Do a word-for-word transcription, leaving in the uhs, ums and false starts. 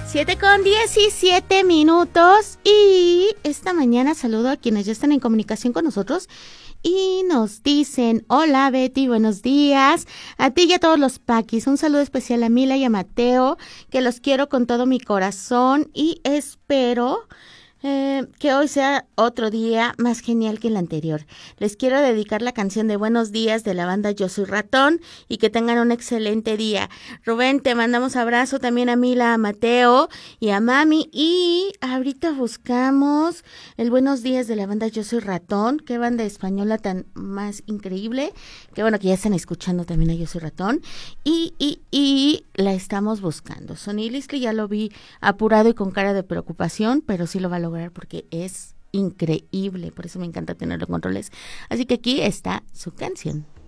siete con diecisiete minutos y esta mañana saludo a quienes ya están en comunicación con nosotros y nos dicen: hola Betty, buenos días, a ti y a todos los paquis, un saludo especial a Mila y a Mateo, que los quiero con todo mi corazón y espero Eh, que hoy sea otro día más genial que el anterior. Les quiero dedicar la canción de Buenos Días de la banda Yo Soy Ratón y que tengan un excelente día. Rubén, te mandamos abrazo también a Mila, a Mateo y a Mami. Y ahorita buscamos el Buenos Días de la banda Yo Soy Ratón. Qué banda española tan más increíble. Qué bueno que ya están escuchando también a Yo Soy Ratón. Y, y, y la estamos buscando. Sonny Listley ya lo vi apurado y con cara de preocupación, pero sí lo va a lograr porque es increíble, por eso me encanta tenerlo en controles. Así que aquí está su canción.